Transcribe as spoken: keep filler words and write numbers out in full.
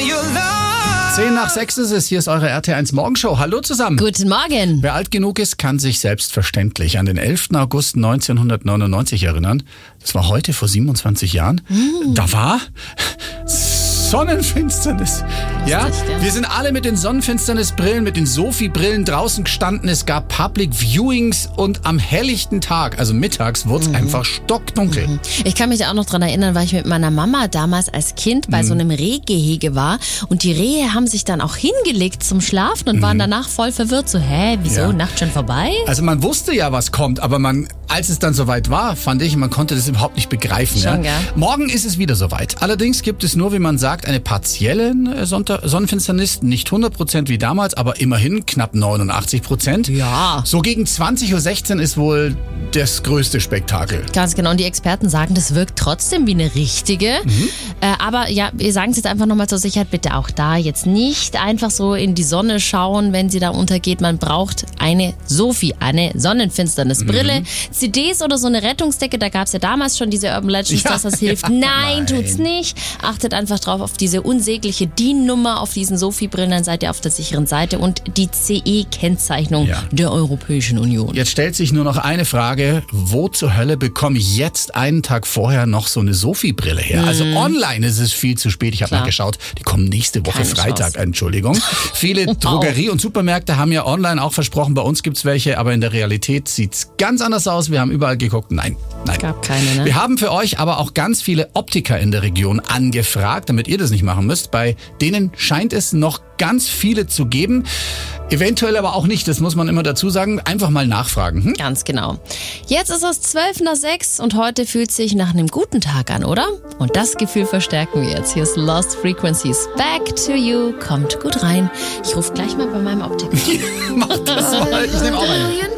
Zehn nach sechs ist es, hier ist eure R T eins Morgenshow. Hallo zusammen. Guten Morgen. Wer alt genug ist, kann sich selbstverständlich an den elften August neunzehnhundertneunundneunzig erinnern. Das war heute vor siebenundzwanzig Jahren. Mm. Da war Sonnenfinsternis. Ja, wir sind alle mit den Sonnenfinsternisbrillen, mit den Sophie-Brillen draußen gestanden. Es gab Public Viewings und am helllichten Tag, also mittags, wurde es mhm. einfach stockdunkel. Mhm. Ich kann mich auch noch dran erinnern, weil ich mit meiner Mama damals als Kind bei mhm. so einem Rehgehege war und die Rehe haben sich dann auch hingelegt zum Schlafen und mhm. waren danach voll verwirrt. So, hä, wieso, ja. Nacht schon vorbei? Also man wusste ja, was kommt, aber man, als es dann soweit war, fand ich, man konnte das überhaupt nicht begreifen. Schon, ja? Ja. Morgen ist es wieder soweit. Allerdings gibt es nur, wie man sagt, eine partielle Sonnenfinsternis, nicht hundert Prozent wie damals, aber immerhin knapp neunundachtzig Prozent. Ja. So gegen zwanzig Uhr sechzehn ist wohl das größte Spektakel. Ganz genau, und die Experten sagen, das wirkt trotzdem wie eine richtige. Mhm. Äh, aber ja, wir sagen es jetzt einfach nochmal zur Sicherheit, bitte auch da jetzt nicht einfach so in die Sonne schauen, wenn sie da untergeht. Man braucht eine Sophie, eine Sonnenfinsternisbrille, mhm. C Ds oder so eine Rettungsdecke, da gab es ja damals schon diese Urban Legends, ja, dass das hilft. Ja, nein, nein, tut's nicht. Achtet einfach drauf auf diese unsägliche D I N-Nummer auf diesen Sophie-Brillen, dann seid ihr auf der sicheren Seite und die C E-Kennzeichnung ja. der Europäischen Union. Jetzt stellt sich nur noch eine Frage, wo zur Hölle bekomme ich jetzt einen Tag vorher noch so eine Sophie-Brille her? Mhm. Also online ist es viel zu spät, ich habe mal geschaut, die kommen nächste Woche Keine Freitag, Chance. Entschuldigung. Viele wow. Drogerie- und Supermärkte haben ja online auch versprochen, bei uns gibt's welche, aber in der Realität sieht's ganz anders aus. Wir haben überall geguckt, nein. Nein. Gab keine, ne? Wir haben für euch aber auch ganz viele Optiker in der Region angefragt, damit ihr das nicht machen müsst. Bei denen scheint es noch ganz viele zu geben. Eventuell aber auch nicht, das muss man immer dazu sagen. Einfach mal nachfragen. Hm? Ganz genau. Jetzt ist es zwölf nach sechs und heute fühlt sich nach einem guten Tag an, oder? Und das Gefühl verstärken wir jetzt. Hier ist Lost Frequencies. Back to you. Kommt gut rein. Ich rufe gleich mal bei meinem Optiker. Mach das mal. Ich nehme auch einen.